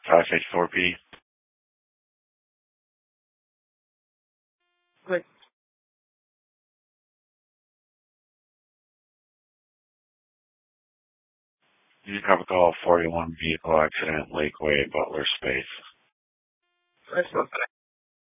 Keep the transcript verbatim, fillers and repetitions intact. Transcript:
five fifty-four P. Click. You have a call forty-one vehicle accident, Lakeway, Butler Space. Excellent.